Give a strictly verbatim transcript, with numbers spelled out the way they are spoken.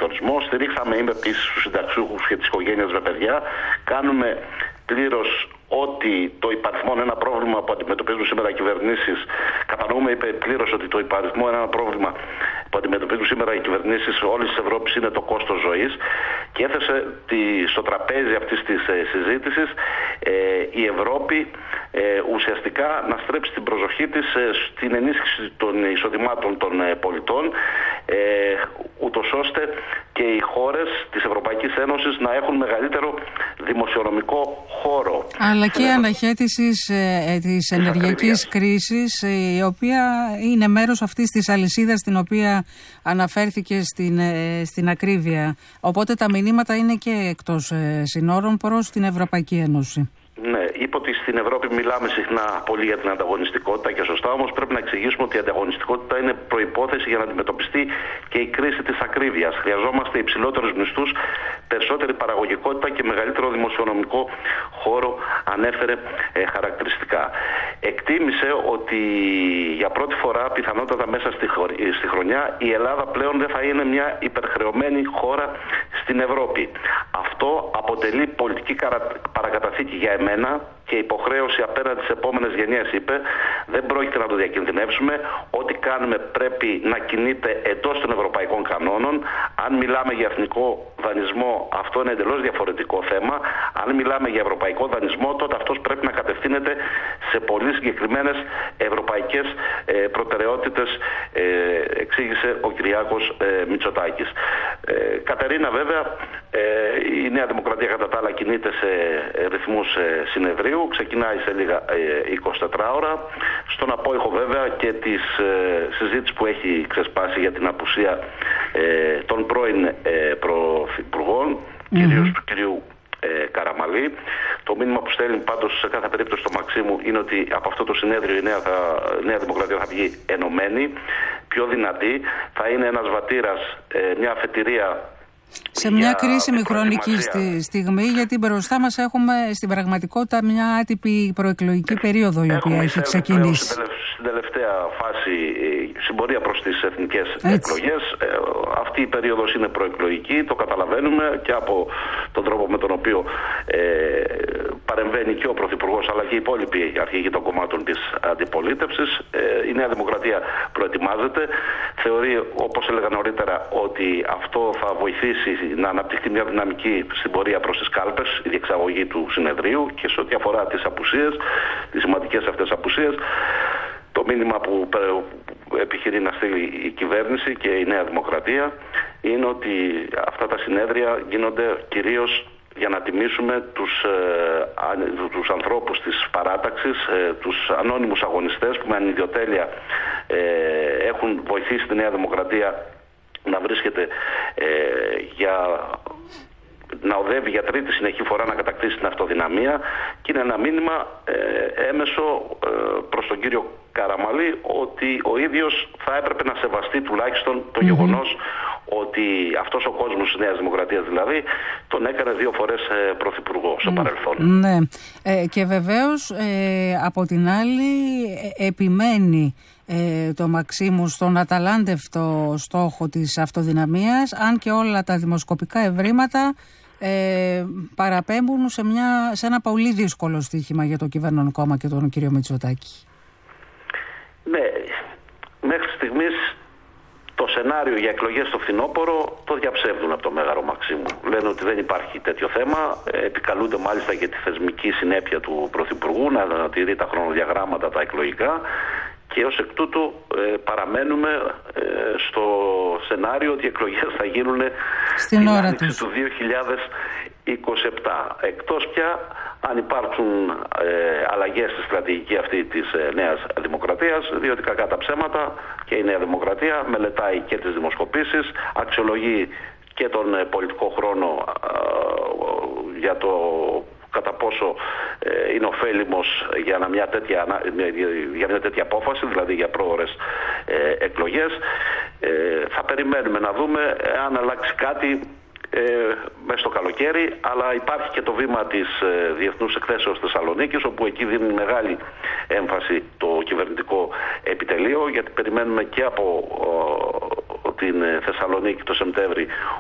πληθωρισμό. Στηρίξαμε, είμαι επίσης, τους συνταξιούχους και τις οικογένειες με παιδιά. Κάνουμε πλήρως ότι το υπαριθμό ένα πρόβλημα που αντιμετωπίζουν σήμερα οι κυβερνήσεις, κατανοούμε, είπε πλήρως ότι το υπαριθμό ένα πρόβλημα που αντιμετωπίζουν σήμερα οι κυβερνήσεις όλης της Ευρώπης είναι το κόστος ζωής, και έθεσε τη, στο τραπέζι αυτής της ε, συζήτησης ε, η Ευρώπη ε, ουσιαστικά να στρέψει την προσοχή της ε, στην ενίσχυση των εισοδημάτων των ε, πολιτών, ε, ούτως ώστε και οι χώρες της Ευρωπαϊκής Ένωσης να έχουν μεγαλύτερο δημοσιονομικό χώρο. Αλλά και αναχέτηση ε, της ενεργειακής κρίσης, η οποία είναι μέρος αυτής της αλυσίδας την οποία αναφέρθηκε στην, ε, στην ακρίβεια. Οπότε τα μηνύματα είναι και εκτός ε, συνόρων προς την Ευρωπαϊκή Ένωση. Ναι, είπε ότι στην Ευρώπη μιλάμε συχνά πολύ για την ανταγωνιστικότητα και σωστά, όμως πρέπει να εξηγήσουμε ότι η ανταγωνιστικότητα είναι προϋπόθεση για να αντιμετωπιστεί και η κρίση της ακρίβειας. Χρειαζόμαστε υψηλότερους μισθούς, περισσότερη παραγωγικότητα και μεγαλύτερο δημοσιονομικό χώρο, ανέφερε ε, χαρακτηριστικά. Εκτίμησε ότι για πρώτη φορά, πιθανότατα μέσα στη, στη χρονιά, η Ελλάδα πλέον δεν θα είναι μια υπερχρεωμένη χώρα στην Ευρώπη. Αυτό αποτελεί πολιτική παρακαταθήκη για εμένα και υποχρέωση απέναντι στις επόμενες γενιές, είπε. Δεν πρόκειται να το διακινδυνεύσουμε. Ό,τι κάνουμε πρέπει να κινείται εντός των ευρωπαϊκών κανόνων. Αν μιλάμε για εθνικό δανεισμό, αυτό είναι εντελώς διαφορετικό θέμα. Αν μιλάμε για ευρωπαϊκό δανεισμό, τότε αυτός πρέπει να κατευθύνεται σε πολύ συγκεκριμένες ευρωπαϊκές ε, προτεραιότητες, ε, εξήγησε ο Κυριάκος ε, Μητσοτάκης. Ε, Κατερίνα, βέβαια, ε, η Νέα Δημοκρατία κατά τα άλλα κινείται σε ρυθμούς ε, συνεδρίου. Ξεκινάει σε λίγα ε, εικοσιτετράωρα. Στον απόϊχο βέβαια και της ε, συζήτησης που έχει ξεσπάσει για την απουσία ε, των πρώην ε, πρωθυπουργών, mm-hmm. κυρίως του κυρίου ε, Καραμαλή. Το μήνυμα που στέλνει πάντως σε κάθε περίπτωση στο Μαξίμου είναι ότι από αυτό το συνέδριο η Νέα, θα, Νέα Δημοκρατία θα βγει ενωμένη, πιο δυνατή. Θα είναι ένας βατήρας, ε, μια αφετηρία σε μια κρίσιμη χρονική στη, στιγμή, γιατί μπροστά μας έχουμε στην πραγματικότητα μια άτυπη προεκλογική περίοδο η οποία έχει ξεκινήσει. Στην τελευταία φάση συμπορία προς τις εθνικές εκλογές. Αυτή η περίοδος είναι προεκλογική, το καταλαβαίνουμε και από τον τρόπο με τον οποίο ε, παρεμβαίνει και ο Πρωθυπουργός αλλά και οι υπόλοιποι αρχηγοί των κομμάτων της αντιπολίτευσης. Ε, η Νέα Δημοκρατία προετοιμάζεται. Θεωρεί, όπως έλεγα νωρίτερα, ότι αυτό θα βοηθήσει να αναπτυχθεί μια δυναμική στην πορεία προς τις κάλπες, η διεξαγωγή του συνεδρίου, και σε ό,τι αφορά τις απουσίες, τις σημαντικές αυτές απουσίες, το μήνυμα που επιχειρεί να στείλει η κυβέρνηση και η Νέα Δημοκρατία είναι ότι αυτά τα συνέδρια γίνονται κυρίως για να τιμήσουμε τους, ε, τους ανθρώπους της παράταξης, ε, τους ανώνυμους αγωνιστές που με ανιδιοτέλεια ε, έχουν βοηθήσει τη Νέα Δημοκρατία να βρίσκεται ε, για να οδεύει για τρίτη συνεχή φορά να κατακτήσει την αυτοδυναμία, και είναι ένα μήνυμα ε, έμεσο ε, προς τον κύριο Καραμαλή ότι ο ίδιος θα έπρεπε να σεβαστεί τουλάχιστον το mm-hmm. γεγονός ότι αυτός ο κόσμος της Νέας Δημοκρατίας δηλαδή τον έκανε δύο φορές ε, πρωθυπουργό στο mm. παρελθόν. Ναι, ε, και βεβαίως ε, από την άλλη ε, επιμένει ε, το Μαξίμου στον αταλάντευτο στόχο της αυτοδυναμίας, αν και όλα τα δημοσκοπικά ευρήματα ε, παραπέμπουν σε, μια, σε ένα πολύ δύσκολο στοίχημα για το κυβερνόν κόμμα και τον κύριο Μητσοτάκη. Ναι, μέχρι στιγμής το σενάριο για εκλογές στο φθινόπωρο το διαψεύδουν από το Μέγαρο Μαξίμου. Λένε ότι δεν υπάρχει τέτοιο θέμα, επικαλούνται μάλιστα για τη θεσμική συνέπεια του Πρωθυπουργού να τηρεί τα χρονοδιαγράμματα τα εκλογικά, και ως εκ τούτου ε, παραμένουμε ε, στο σενάριο ότι οι εκλογές θα γίνουν στην ώρα τους του δύο χιλιάδες είκοσι επτά. Εκτός πια αν υπάρξουν ε, αλλαγές στη στρατηγική αυτή της ε, Νέας Δημοκρατίας, διότι κακά τα ψέματα και η Νέα Δημοκρατία μελετάει και τις δημοσκοπήσεις, αξιολογεί και τον ε, πολιτικό χρόνο ε, για το κατά πόσο ε, είναι ωφέλιμος για μια, τέτοια, για μια τέτοια απόφαση, δηλαδή για πρόωρες ε, εκλογές. Ε, θα περιμένουμε να δούμε αν αλλάξει κάτι ε, μέσα στο καλοκαίρι, αλλά υπάρχει και το βήμα της ε, Διεθνούς Εκθέσεως Θεσσαλονίκης, όπου εκεί δίνει μεγάλη έμφαση το κυβερνητικό επιτελείο, γιατί περιμένουμε και από ο, την Θεσσαλονίκη το Σεπτέμβρη